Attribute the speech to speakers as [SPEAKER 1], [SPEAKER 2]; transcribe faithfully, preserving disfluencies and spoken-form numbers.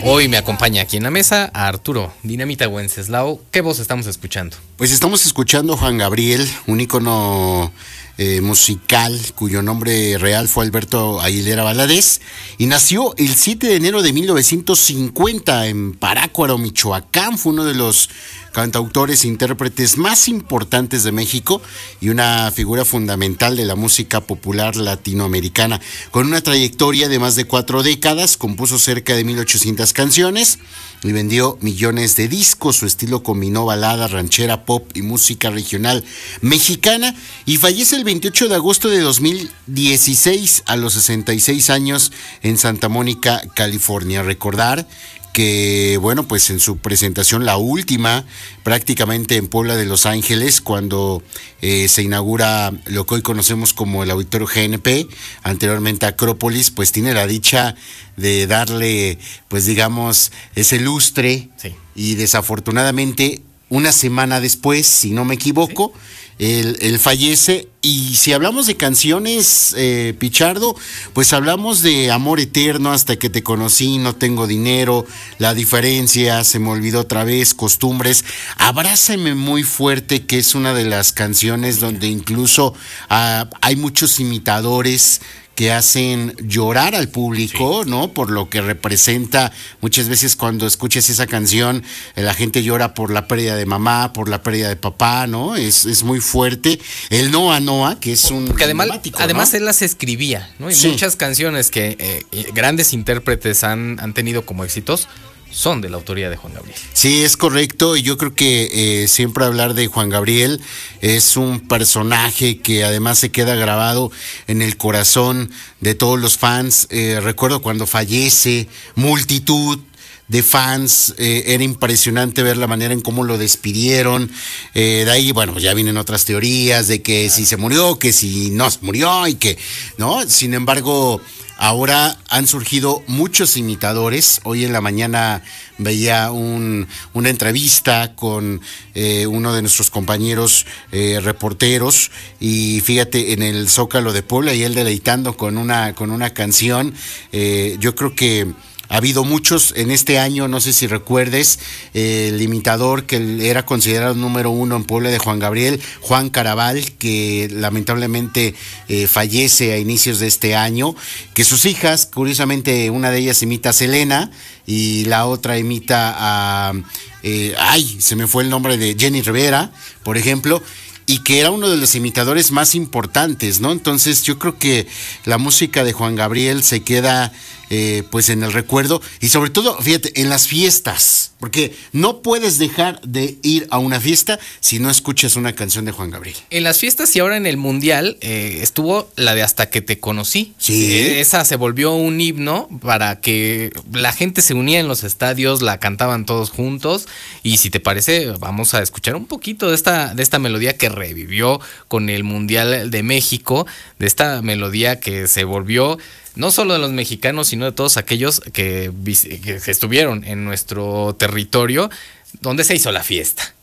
[SPEAKER 1] Hoy me acompaña aquí en la mesa a Arturo Dinamita Wenceslao. ¿Qué voz estamos escuchando?
[SPEAKER 2] Pues estamos escuchando a Juan Gabriel, un ícono eh, musical cuyo nombre real fue Alberto Aguilera Valadez, y nació el siete de enero de mil novecientos cincuenta en Parácuaro, Michoacán. Fue uno de los cantautores e intérpretes más importantes de México y una figura fundamental de la música popular latinoamericana. Con una trayectoria de más de cuatro décadas, compuso cerca de mil ochocientas canciones y vendió millones de discos. Su estilo combinó balada, ranchera, pop y música regional mexicana, y fallece el veintiocho de agosto de dos mil dieciséis a los sesenta y seis años en Santa Mónica, California. Recordar que, bueno, pues en su presentación, la última, prácticamente en Puebla de Los Ángeles, cuando eh, se inaugura lo que hoy conocemos como el Auditorio G N P, anteriormente Acrópolis, pues tiene la dicha de darle, pues digamos, ese lustre, sí. Y desafortunadamente, una semana después, si no me equivoco, ¿sí? Él, él fallece. Y si hablamos de canciones, eh, Pichardo, pues hablamos de Amor Eterno, Hasta que te conocí, No tengo dinero, La diferencia, Se me olvidó otra vez, Costumbres, Abrázame muy fuerte, que es una de las canciones donde incluso uh, hay muchos imitadores que hacen llorar al público, sí, ¿no? Por lo que representa. Muchas veces cuando escuchas esa canción, la gente llora por la pérdida de mamá, por la pérdida de papá, ¿no? Es, es muy fuerte. El Noa Noa, que es un
[SPEAKER 1] Porque además, además
[SPEAKER 2] ¿no?
[SPEAKER 1] él las escribía, ¿no? Y
[SPEAKER 2] sí.
[SPEAKER 1] muchas canciones que eh, grandes intérpretes han, han tenido como éxitos son de la autoría de Juan Gabriel.
[SPEAKER 2] Sí, es correcto, y yo creo que eh, siempre hablar de Juan Gabriel es un personaje que además se queda grabado en el corazón de todos los fans. Eh, recuerdo cuando fallece, multitud de fans, eh, era impresionante ver la manera en cómo lo despidieron. Eh, de ahí, bueno, ya vienen otras teorías de que si se murió, que si no se murió, y que, ¿no? Sin embargo, ahora han surgido muchos imitadores. Hoy en la mañana veía un, una entrevista con eh, uno de nuestros compañeros eh, reporteros, y fíjate, en el Zócalo de Puebla, y él deleitando con una, con una canción. Eh, yo creo que ha habido muchos en este año, no sé si recuerdes, eh, el imitador que era considerado número uno en Puebla de Juan Gabriel, Juan Caraval, que lamentablemente eh, fallece a inicios de este año, que sus hijas, curiosamente, una de ellas imita a Selena y la otra imita a, eh, ay, se me fue el nombre de Jenny Rivera, por ejemplo, y que era uno de los imitadores más importantes, ¿no? Entonces yo creo que la música de Juan Gabriel se queda eh, pues en el recuerdo, y sobre todo, fíjate, en las fiestas, porque no puedes dejar de ir a una fiesta si no escuchas una canción de Juan Gabriel.
[SPEAKER 1] En las fiestas, y ahora en el Mundial eh, estuvo la de Hasta que te conocí.
[SPEAKER 2] Sí.
[SPEAKER 1] Eh, esa se volvió un himno para que la gente se unía en los estadios, la cantaban todos juntos, y si te parece, vamos a escuchar un poquito de esta, de esta melodía que revivió con el Mundial de México, de esta melodía que se volvió no solo de los mexicanos, sino de todos aquellos que, que estuvieron en nuestro territorio donde se hizo la fiesta.